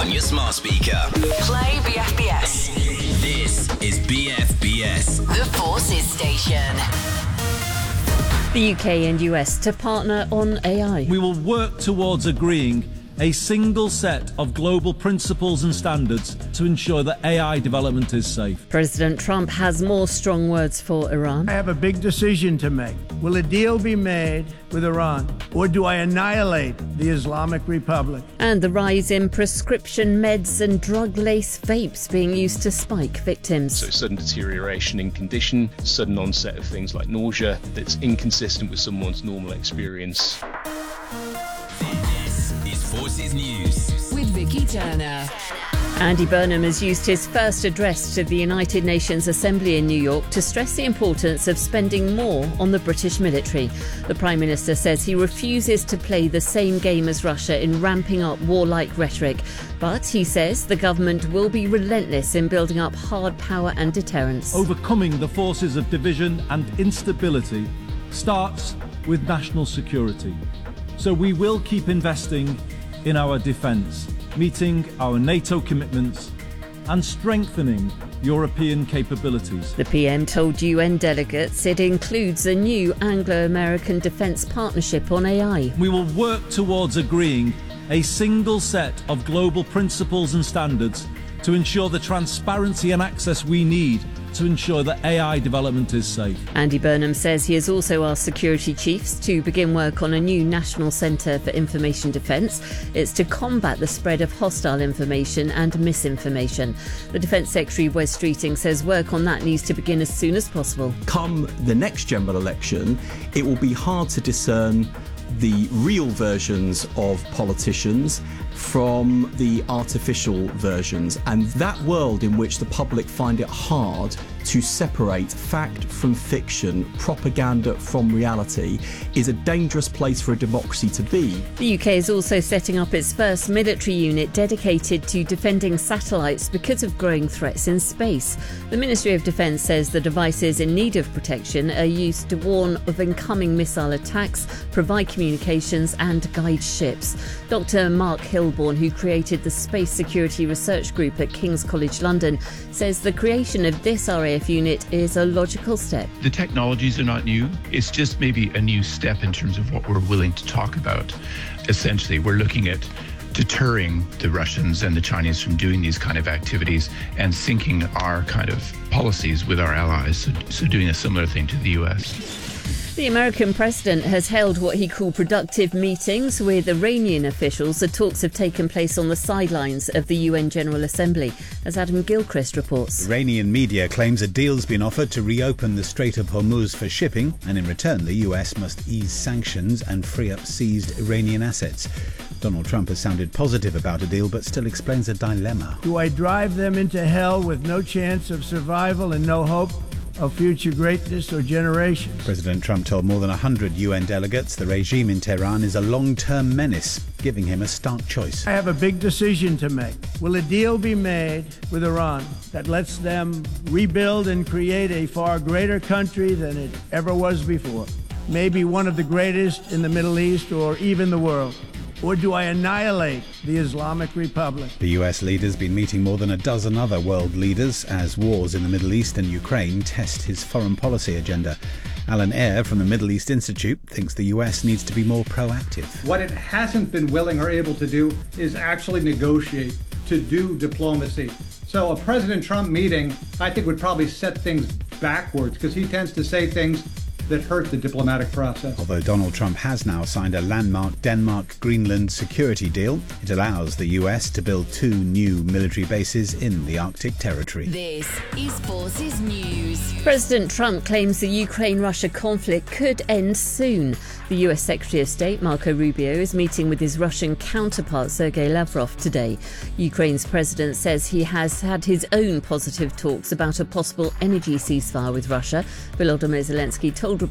on your smart speaker. Play BFBS. This is BFBS. The Forces Station. The UK and US to partner on AI. We will work towards agreeing a single set of global principles and standards to ensure that AI development is safe. President Trump has more strong words for Iran. I have a big decision to make. Will a deal be made with Iran, or do I annihilate the Islamic Republic? And the rise in prescription meds and drug-laced vapes being used to spike victims. So sudden deterioration in condition, sudden onset of things like nausea that's inconsistent with someone's normal experience. This is Forces News With Vicky Turner. Andy Burnham has used his first address to the United Nations Assembly in New York to stress the importance of spending more on the British military. The Prime Minister says he refuses to play the same game as Russia in ramping up warlike rhetoric. But he says the government will be relentless in building up hard power and deterrence. Overcoming the forces of division and instability starts with national security. So we will keep investing in our defence, meeting our NATO commitments and strengthening European capabilities. The PM told UN delegates it includes a new Anglo-American defence partnership on AI. We will work towards agreeing a single set of global principles and standards to ensure the transparency and access we need to ensure that AI development is safe. Andy Burnham says he has also asked security chiefs to begin work on a new National Centre for Information Defence. It's to combat the spread of hostile information and misinformation. The Defence Secretary, Wes Streeting, says work on that needs to begin as soon as possible. Come the next general election, it will be hard to discern the real versions of politicians from the artificial versions, and that world in which the public find it hard to separate fact from fiction, propaganda from reality, is a dangerous place for a democracy to be. The UK is also setting up its first military unit dedicated to defending satellites because of growing threats in space. The Ministry of Defence says the devices in need of protection are used to warn of incoming missile attacks, provide communications and guide ships. Dr. Mark Hilborn, who created the Space Security Research Group at King's College London, says the creation of this RAF unit is a logical step. The technologies are not new. It's just maybe a new step in terms of what we're willing to talk about. Essentially, we're looking at deterring the Russians and the Chinese from doing these kind of activities and syncing our kind of policies with our allies, so doing a similar thing to the US. The American president has held what he called productive meetings with Iranian officials. The talks have taken place on the sidelines of the UN General Assembly, as Adam Gilchrist reports. Iranian media claims a deal's been offered to reopen the Strait of Hormuz for shipping, and in return the US must ease sanctions and free up seized Iranian assets. Donald Trump has sounded positive about a deal, but still explains a dilemma. Do I drive them into hell with no chance of survival and no hope of future greatness or generations? President Trump told more than 100 UN delegates the regime in Tehran is a long-term menace, giving him a stark choice. I have a big decision to make. Will a deal be made with Iran that lets them rebuild and create a far greater country than it ever was before? Maybe one of the greatest in the Middle East or even the world. Or do I annihilate the Islamic Republic? The US leader's been meeting more than a dozen other world leaders as wars in the Middle East and Ukraine test his foreign policy agenda. Alan Eyre from the Middle East Institute thinks the US needs to be more proactive. What it hasn't been willing or able to do is actually negotiate, to do diplomacy. So a President Trump meeting, I think, would probably set things backwards, because he tends to say things that hurt the diplomatic process. Although Donald Trump has now signed a landmark Denmark-Greenland security deal, it allows the US to build 2 new military bases in the Arctic territory. This is Forces News. President Trump claims the Ukraine-Russia conflict could end soon. The US Secretary of State, Marco Rubio, is meeting with his Russian counterpart, Sergei Lavrov, today. Ukraine's president says he has had his own positive talks about a possible energy ceasefire with Russia. Volodymyr Zelensky told